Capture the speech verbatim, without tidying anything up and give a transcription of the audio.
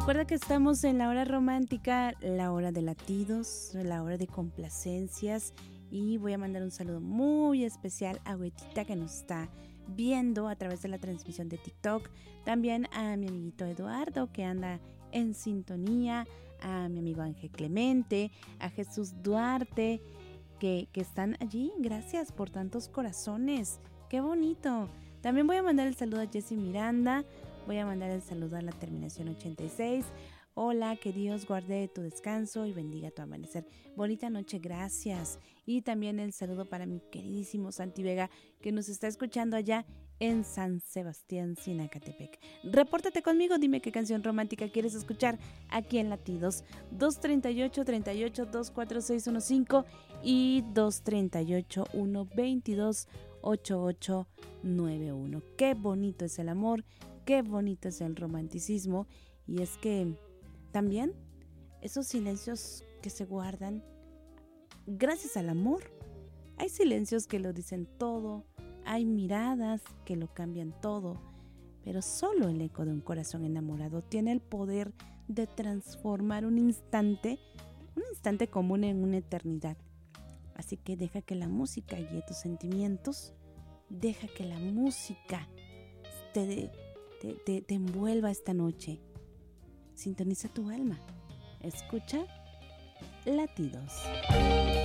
Recuerda que estamos en la hora romántica, la hora de latidos, la hora de complacencias, y voy a mandar un saludo muy especial a Huetita, que nos está viendo a través de la transmisión de TikTok, también a mi amiguito Eduardo, que anda en sintonía, a mi amigo Ángel Clemente, a Jesús Duarte, que, que están allí. Gracias por tantos corazones, qué bonito. También voy a mandar el saludo a Jessy Miranda, voy a mandar el saludo a la terminación ochenta y seis. Hola, que Dios guarde tu descanso y bendiga tu amanecer. Bonita noche, gracias. Y también el saludo para mi queridísimo Santi Vega, que nos está escuchando allá en San Sebastián, Sinacatepec. Repórtate conmigo, dime qué canción romántica quieres escuchar aquí en Latidos. dos treinta y ocho, treinta y ocho, dos cuatro seis uno cinco y dos treinta y ocho, uno veintidós, ochenta y ocho noventa y uno. Qué bonito es el amor, qué bonito es el romanticismo, y es que también esos silencios que se guardan gracias al amor. Hay silencios que lo dicen todo, hay miradas que lo cambian todo, pero solo el eco de un corazón enamorado tiene el poder de transformar un instante, un instante común en una eternidad. Así que deja que la música guíe tus sentimientos, deja que la música te, te, te, te envuelva esta noche. Sintoniza tu alma, escucha Latidos.